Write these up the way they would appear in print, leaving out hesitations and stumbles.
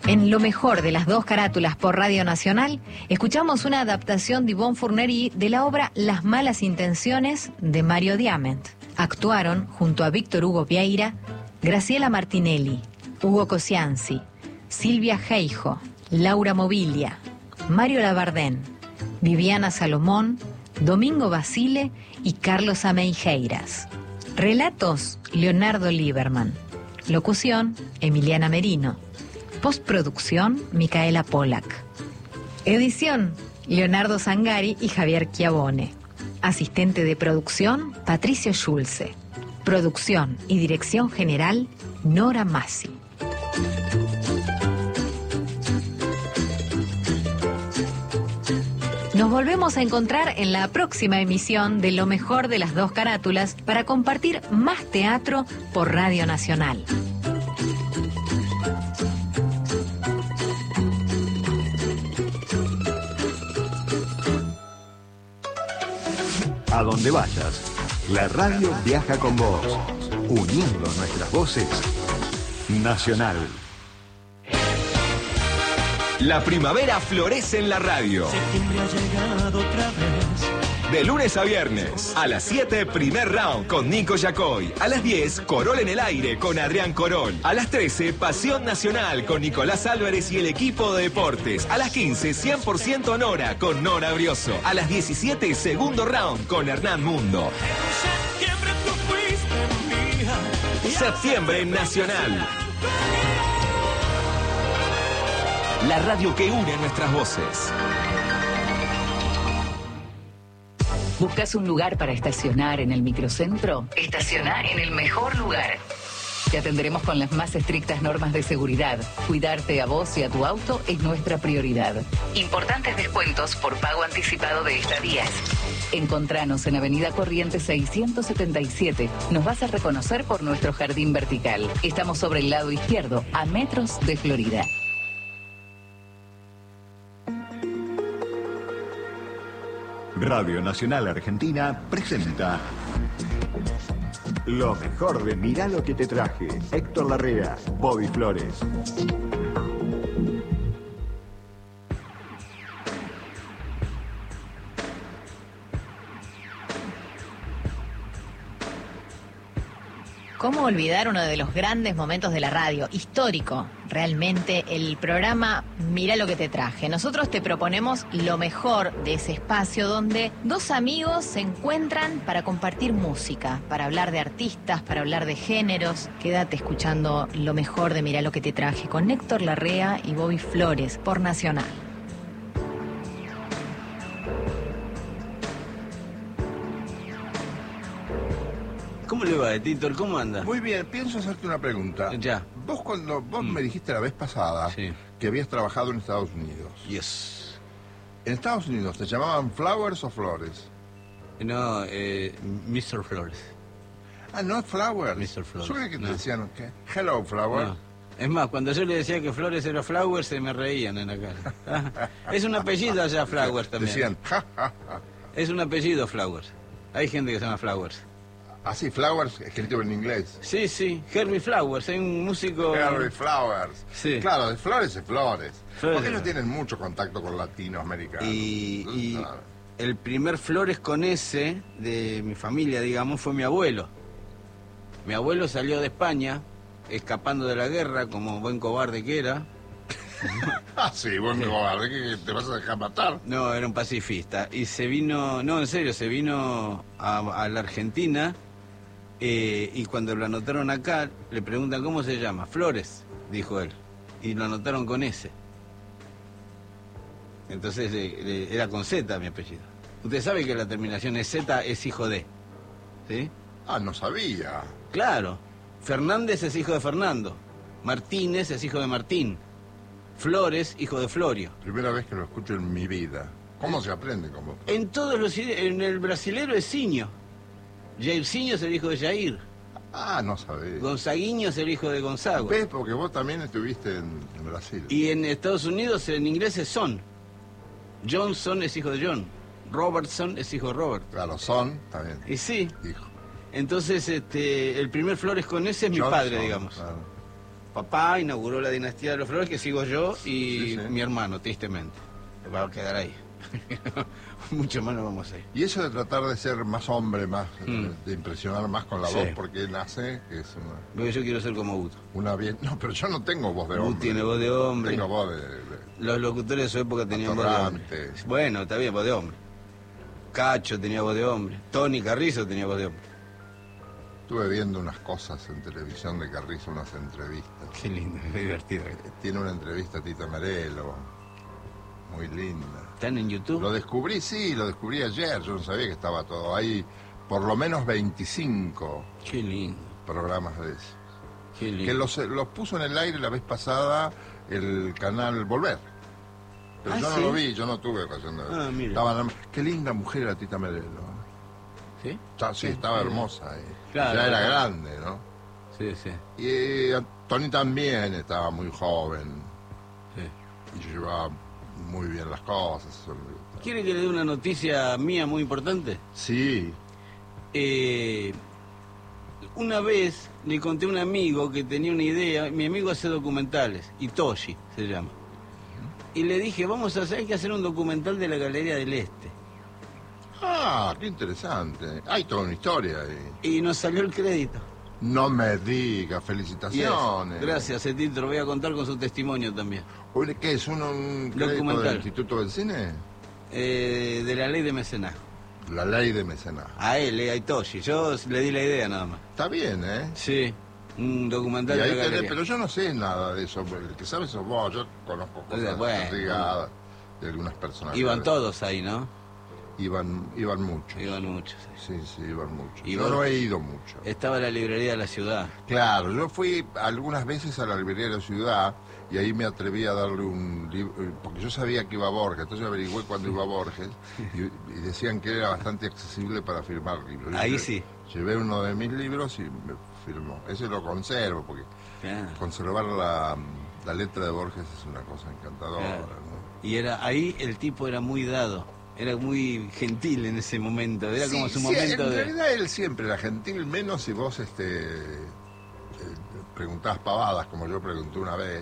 En lo mejor de las dos carátulas por Radio Nacional, escuchamos una adaptación de Yvonne Fournery de la obra Las malas intenciones de Mario Diamant. Actuaron, junto a Víctor Hugo Vieira, Graciela Martinelli, Hugo Cosianzi, Silvia Geijo, Laura Mobilia, Mario Labardén, Viviana Salomón, Domingo Basile y Carlos Ameijeiras. Relatos, Leonardo Lieberman. Locución, Emiliana Merino. Postproducción, Micaela Pollack. Edición, Leonardo Zangari y Javier Chiavone. Asistente de producción, Patricio Schulze. Producción y dirección general, Nora Massi. Nos volvemos a encontrar en la próxima emisión de Lo mejor de las dos carátulas para compartir más teatro por Radio Nacional. A donde vayas, la radio viaja con vos, uniendo nuestras voces. Nacional. La primavera florece en la radio. Septiembre ha llegado otra vez. De lunes a viernes, a las 7, primer round con Nico Yacoy. A las 10, Corol en el aire con Adrián Corol. A las 13, Pasión Nacional con Nicolás Álvarez y el equipo de deportes. A las 15, 100% Nora con Nora Brioso. A las 17, segundo round con Hernán Mundo. Septiembre tú fuiste mía. Septiembre en Nacional. La radio que une nuestras voces. ¿Buscas un lugar para estacionar en el microcentro? Estaciona en el mejor lugar. Te atenderemos con las más estrictas normas de seguridad. Cuidarte a vos y a tu auto es nuestra prioridad. Importantes descuentos por pago anticipado de estadías. Encontranos en Avenida Corrientes 677. Nos vas a reconocer por nuestro jardín vertical. Estamos sobre el lado izquierdo, a metros de Florida. Radio Nacional Argentina presenta lo mejor de Mirá lo que te traje. Héctor Larrea, Bobby Flores. ¿Cómo olvidar uno de los grandes momentos de la radio? Histórico, realmente, el programa Mirá lo que te traje. Nosotros te proponemos lo mejor de ese espacio donde dos amigos se encuentran para compartir música, para hablar de artistas, para hablar de géneros. Quédate escuchando lo mejor de Mirá lo que te traje con Héctor Larrea y Bobby Flores por Nacional. ¿Cómo le va, Titor? ¿Cómo anda? Muy bien, pienso hacerte una pregunta. Ya. Vos me dijiste la vez pasada que habías trabajado en Estados Unidos. Yes. ¿En Estados Unidos te llamaban Flowers o Flores? No, Mr. Flores. Ah, no, Flowers. Mr. Flores. Suena que te decían, ¿qué? Hello, Flowers. No. Es más, cuando yo le decía que Flores era Flowers, se me reían en la cara. Es un apellido allá, Flowers también. Decían, ja, ja, ja. Es un apellido, Flowers. Hay gente que se llama Flowers. Ah, sí, Flowers, escrito en inglés. Sí, sí, Herbie Flowers, hay un músico... Herbie Flowers. Sí. Claro, de Flores es Flores. Flores. Porque ellos tienen mucho contacto con latinoamericanos. Y Claro. el primer Flores con S de mi familia, digamos, fue mi abuelo. Mi abuelo salió de España, escapando de la guerra, como buen cobarde que era. Ah, sí, vos me cobarde, que te vas a dejar matar. No, era un pacifista. Y se vino, no, en serio, se vino a la Argentina y cuando lo anotaron acá, le preguntan cómo se llama. Flores, dijo él. Y lo anotaron con S. Entonces era con Z mi apellido. Usted sabe que la terminación es Z, es hijo de. ¿Sí? Ah, no sabía. Claro. Fernández es hijo de Fernando. Martínez es hijo de Martín. Flores, hijo de Florio. Primera vez que lo escucho en mi vida. ¿Cómo se aprende? En todos los en el brasilero es Ciño. Jairzinho es el hijo de Jair. Ah, no sabés. Gonzaguinho es el hijo de Gonzago. ¿Ves? Porque vos también estuviste en Brasil. Y en Estados Unidos en inglés es Son. Johnson es hijo de John. Robertson es hijo de Robert. Claro, Son también. Y sí. Hijo. Entonces, el primer Flores con ese es mi Johnson, padre, digamos. Claro. papá inauguró la dinastía de los Flores, que sigo yo y Sí. mi hermano, tristemente. Va a quedar ahí. Mucho más no vamos a ir. Y eso de tratar de ser más hombre, más de impresionar más con la Sí. voz, porque nace, que es Porque yo quiero ser como Guto. una bien... No, pero yo no tengo voz de Guto hombre. tiene voz de hombre. Tengo voz de... Los locutores de su época tenían voz de hombre. Atorrante. Bueno, está bien, voz de hombre. Cacho tenía voz de hombre. Tony Carrizo tenía voz de hombre. Estuve viendo unas cosas en televisión de Carrizo, unas entrevistas. Qué lindo, qué divertido. Tiene una entrevista a Tita Merelo, muy linda. ¿Están en YouTube? Lo descubrí ayer, yo no sabía que estaba todo ahí, por lo menos 25 Qué lindo, programas de eso. qué lindo. Que los puso en el aire la vez pasada el canal Volver. Pero yo no ¿sí? lo vi, yo no tuve ocasión de ver. Ah, mira. Qué linda mujer era Tita Merelo. ¿Sí? Sí, estaba hermosa. Claro, ya era claro. grande, ¿no? Sí, sí. Y Tony también estaba muy joven. sí. Y llevaba muy bien las cosas. ¿Quiere que le dé una noticia mía muy importante? Sí. Una vez le conté a un amigo que tenía una idea, mi amigo hace documentales, Itoshi se llama. Y le dije, hay que hacer un documental de la Galería del Este. Ah, qué interesante. Hay toda una historia ahí. Y nos salió el crédito. No me digas, Yes. felicitaciones. Gracias, Etito, lo voy a contar con su testimonio también. Oye, ¿qué es? ¿Un crédito Documental. del Instituto del Cine? De la ley de mecenazgo. La ley de mecenazgo. A él, a Itoshi. Yo le di la idea nada más. Está bien, ¿eh? Sí, un documental Y de ahí la tenés, Galería. pero yo no sé nada de eso. El que sabe sos vos. Yo conozco cosas Bueno. ligadas de algunas personas. Iban todos ahí, ¿no? Iban muchos. Iban muchos. Sí. Sí, iban muchos. Y Yo vos- no he ido mucho. Estaba la librería de la ciudad. Claro, yo fui algunas veces a la librería de la ciudad y ahí me atreví a darle un libro, porque yo sabía que iba a Borges, entonces averigüé cuando iba a Borges y decían que era bastante accesible para firmar libros. Yo Ahí sí. Llevé uno de mis libros y me firmó. Ese lo conservo, porque Claro. conservar la letra de Borges es una cosa encantadora, Claro. ¿no? Y ahí el tipo era muy dado, era muy gentil en ese momento, era como Sí, su sí, momento en de... realidad él siempre era gentil, menos si vos preguntabas pavadas, como yo pregunté una vez.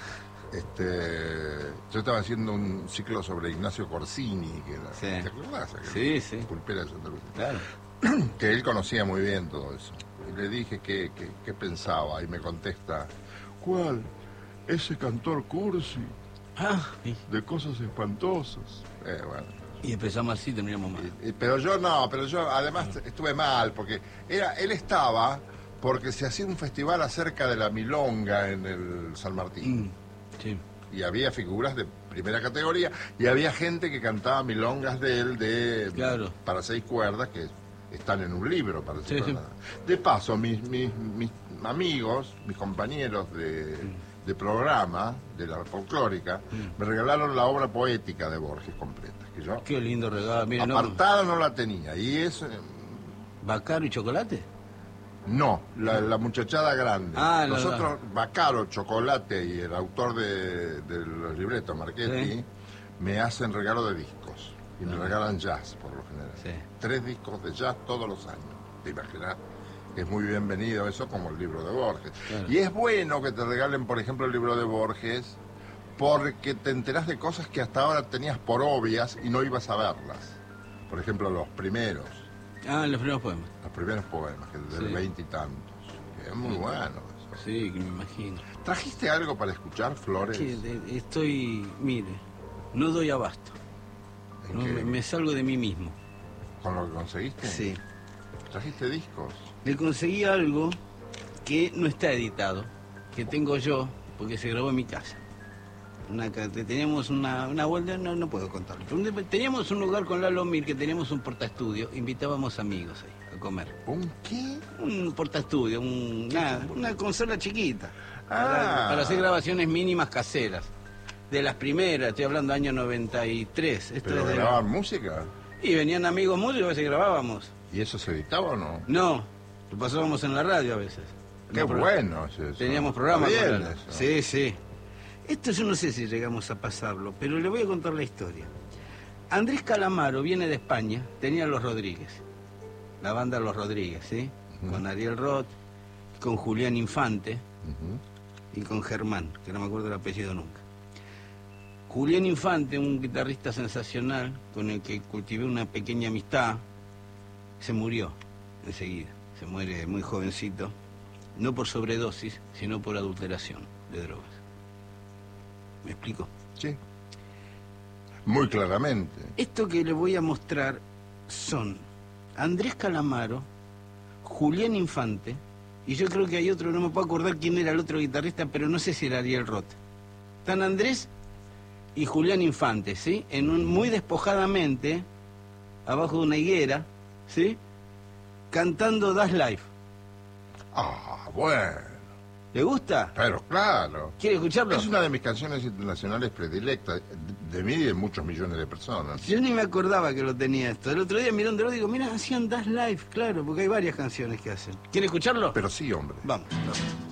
Yo estaba haciendo un ciclo sobre Ignacio Corsini, que era, Sí. ¿te acordás? Sí, sí. Pulpera de Santa Lucía. Claro. Que él conocía muy bien todo eso. Y le dije qué pensaba, y me contesta, ¿cuál? Ese cantor Cursi, Ah, de cosas espantosas. Bueno. y empezamos así, terminamos mal. Pero yo además estuve mal, porque él estaba porque se hacía un festival acerca de la milonga en el San Martín. Sí. Y había figuras de primera categoría y había gente que cantaba milongas de él Claro. para 6 cuerdas que están en un libro para 6 Sí, cuerdas. De paso, mis amigos, mis compañeros de programa, de la folclórica, me regalaron la obra poética de Borges completa, que yo Qué lindo regalo. Mira, apartada no la tenía. Y es... ¿Bacaro y chocolate? No, la muchachada grande. Ah, Nosotros, Bacaro, Chocolate y el autor de los libretos, Marchetti, Sí. me hacen regalo de discos. Y me regalan jazz, por lo general. Sí. 3 discos de jazz todos los años. ¿Te imaginas? Es muy bienvenido eso como el libro de Borges. Claro. Y es bueno que te regalen, por ejemplo, el libro de Borges, porque te enterás de cosas que hasta ahora tenías por obvias y no ibas a verlas. Por ejemplo, los primeros Los primeros poemas. poemas, que del Sí. 20 y tantos. Que es muy bueno eso. Sí, que me imagino. ¿Trajiste algo para escuchar, Flores? Mire, no doy abasto. ¿En No, qué? me salgo de mí mismo. ¿Con lo que conseguiste? Sí. ¿Trajiste discos? Le conseguí algo que no está editado, que tengo yo, porque se grabó en mi casa. Teníamos una vuelta, no puedo contarlo. Pero teníamos un lugar con Lalo Mir, que teníamos un portaestudio, invitábamos amigos ahí a comer. ¿Un qué? Un portaestudio, una consola chiquita, Ah. para hacer grabaciones mínimas caseras. De las primeras, estoy hablando año 93. Esto ¿Pero es de- grababan música? Y venían amigos músicos, a veces grabábamos. ¿Y eso se editaba o no? No, lo pasábamos en la radio a veces. Qué bueno es eso. Teníamos programas. Está bien para- eso. Sí, sí. Esto yo no sé si llegamos a pasarlo, pero le voy a contar la historia. Andrés Calamaro viene de España, tenía Los Rodríguez, la banda Los Rodríguez, ¿sí? Con Ariel Roth, con Julián Infante. Ujú. y con Germán, que no me acuerdo el apellido nunca. Julián Infante, un guitarrista sensacional, con el que cultivé una pequeña amistad, se murió enseguida. Se muere muy jovencito, no por sobredosis, sino por adulteración de drogas. ¿Me explico? Sí. Muy claramente. Esto que les voy a mostrar son Andrés Calamaro, Julián Infante, y yo creo que hay otro, no me puedo acordar quién era el otro guitarrista, pero no sé si era Ariel Roth. Están Andrés y Julián Infante, ¿sí? Muy despojadamente, abajo de una higuera, ¿sí? Cantando Das Life. Ah, bueno. ¿Le gusta? Pero claro. ¿Quiere escucharlo? Es una de mis canciones internacionales predilectas, de mí y de muchos millones de personas. Yo ni me acordaba que lo tenía esto. El otro día mirándolo digo, mira, hacían Das Life, claro, porque hay varias canciones que hacen. ¿Quiere escucharlo? Pero sí, hombre. Vamos.